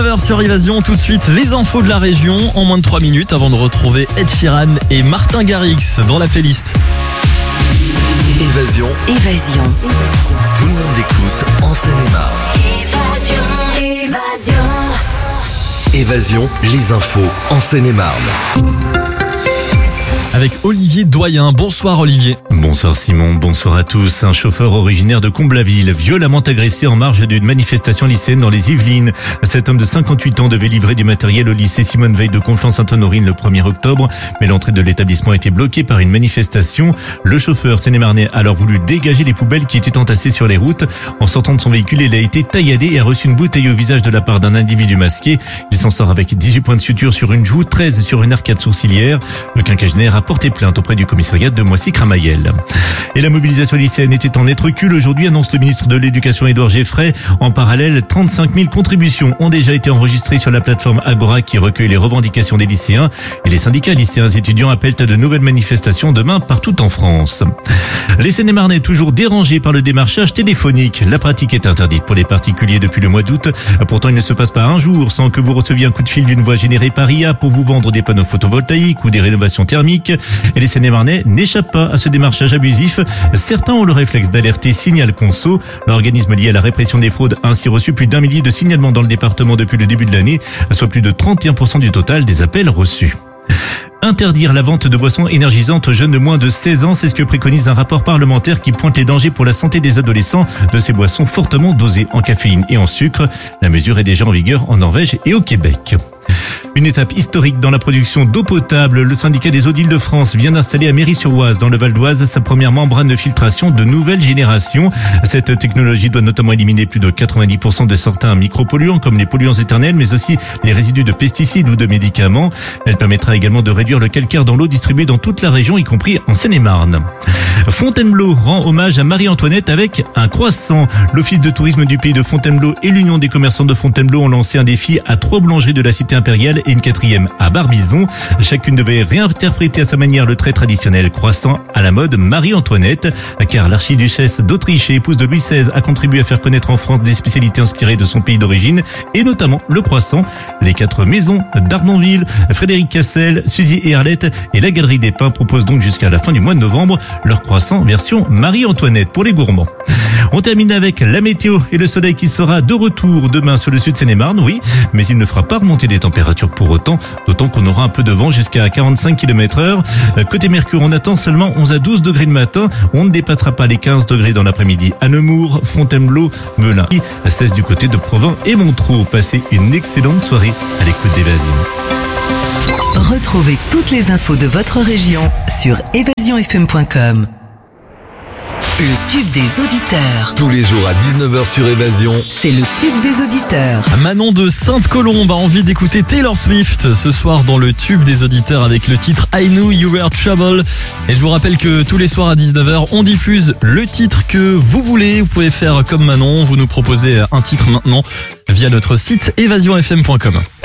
19h sur Évasion, tout de suite les infos de la région en moins de 3 minutes avant de retrouver Ed Sheeran et Martin Garrix dans la playlist. Évasion. Tout le monde écoute en Seine-et-Marne. Évasion, les infos en Seine-et-Marne. Avec Olivier Doyen. Bonsoir Olivier. Bonsoir Simon, bonsoir à tous. Un chauffeur originaire de Comblaville, violemment agressé en marge d'une manifestation lycéenne dans les Yvelines. Cet homme de 58 ans devait livrer du matériel au lycée Simone Veil de Conflans-Sainte-Honorine le 1er octobre, mais l'entrée de l'établissement a été bloquée par une manifestation. Le chauffeur seine-et-marnais a alors voulu dégager les poubelles qui étaient entassées sur les routes. En sortant de son véhicule, il a été tailladé et a reçu une bouteille au visage de la part d'un individu masqué. Il s'en sort avec 18 points de suture sur une joue, 13 sur une arcade sourcilière. Le quinquagénaire a porté plainte auprès du commissariat de Moissy-Cramayel. Et la mobilisation lycéenne était en net recul. Aujourd'hui, annonce le ministre de l'Éducation Édouard Geffray. En parallèle, 35 000 contributions ont déjà été enregistrées sur la plateforme Agora qui recueille les revendications des lycéens. Et les syndicats lycéens étudiants appellent à de nouvelles manifestations demain partout en France. Les Seine-et-Marnais toujours dérangés par le démarchage téléphonique. La pratique est interdite pour les particuliers depuis le mois d'août. Pourtant, il ne se passe pas un jour sans que vous receviez un coup de fil d'une voix générée par IA pour vous vendre des panneaux photovoltaïques ou des rénovations thermiques. Et les Seine-et-Marnais n'échappent pas à ce démarchage abusif. Certains ont le réflexe d'alerter Signal Conso. L'organisme lié à la répression des fraudes a ainsi reçu plus d'1 millier de signalements dans le département depuis le début de l'année, soit plus de 31% du total des appels reçus. Interdire la vente de boissons énergisantes aux jeunes de moins de 16 ans, c'est ce que préconise un rapport parlementaire qui pointe les dangers pour la santé des adolescents de ces boissons fortement dosées en caféine et en sucre. La mesure est déjà en vigueur en Norvège et au Québec. Une étape historique dans la production d'eau potable. Le syndicat des eaux d'Île-de-France vient d'installer à Méry-sur-Oise, dans le Val d'Oise, sa première membrane de filtration de nouvelle génération. Cette technologie doit notamment éliminer plus de 90% de certains micropolluants, comme les polluants éternels, mais aussi les résidus de pesticides ou de médicaments. Elle permettra également de réduire le calcaire dans l'eau distribuée dans toute la région, y compris en Seine-et-Marne. Fontainebleau rend hommage à Marie-Antoinette avec un croissant. L'Office de tourisme du pays de Fontainebleau et l'Union des commerçants de Fontainebleau ont lancé un défi à 3 boulangeries de la cité impériale et une 4e à Barbizon. Chacune devait réinterpréter à sa manière le très traditionnel croissant à la mode Marie-Antoinette, car l'archiduchesse d'Autriche et épouse de Louis XVI a contribué à faire connaître en France des spécialités inspirées de son pays d'origine, et notamment le croissant. Les 4 maisons d'Arnonville, Frédéric Cassel, Suzy et Arlette et la Galerie des Pins proposent donc jusqu'à la fin du mois de novembre leur croissant version Marie-Antoinette pour les gourmands. On termine avec la météo et le soleil qui sera de retour demain sur le sud Seine-et-Marne, oui, mais il ne fera pas remonter les températures pour autant, d'autant qu'on aura un peu de vent jusqu'à 45 km/h. Côté Mercure, on attend seulement 11 à 12 degrés le matin, on ne dépassera pas les 15 degrés dans l'après-midi à Nemours, Fontainebleau, Melun, 16 du côté de Provins et Montreux. Passez une excellente soirée à l'écoute d'Évasion. Retrouvez toutes les infos de votre région sur évasionfm.com. Le tube des auditeurs. Tous les jours à 19h sur Évasion. C'est le tube des auditeurs. Manon de Sainte-Colombe a envie d'écouter Taylor Swift ce soir dans le tube des auditeurs avec le titre I Knew You Were Trouble. Et je vous rappelle que tous les soirs à 19h, on diffuse le titre que vous voulez. Vous pouvez faire comme Manon, vous nous proposez un titre maintenant via notre site évasionfm.com.